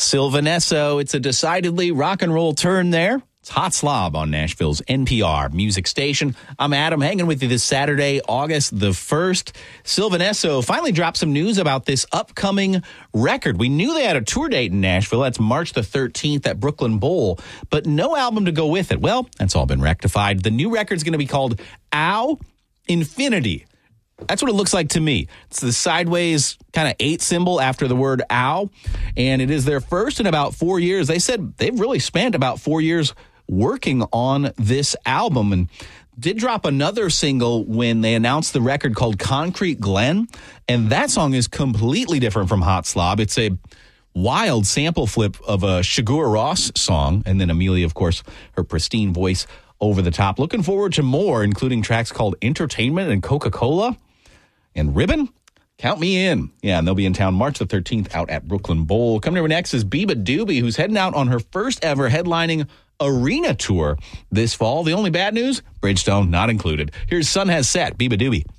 Sylvan Esso, it's a decidedly rock and roll turn there. It's Hot Slob on Nashville's NPR music station. I'm Adam, hanging with you this Saturday, August the 1st. Sylvan Esso finally dropped some news about this upcoming record. We knew they had a tour date in Nashville. That's March the 13th at Brooklyn Bowl, but no album to go with it. Well, that's all been rectified. The new record's going to be called Ow Infinity. That's what it looks like to me. It's the sideways kind of 8 symbol after the word ow, and it is their first in about 4 years. They said they've really spent about 4 years working on this album, and did drop another single when they announced the record called Concrete Glen, and that song is completely different from Hot Slob. It's a wild sample flip of a Sigur Rós song, and then Amelia, of course, her pristine voice over the top. Looking forward to more, including tracks called Entertainment and Coca-Cola and Ribbon. Count me in. Yeah, and they'll be in town March the 13th out at Brooklyn Bowl. Coming over next is Biba Doobie, who's heading out on her first ever headlining arena tour this fall. The only bad news, Bridgestone not included. Here's Sun Has Set, Biba Doobie.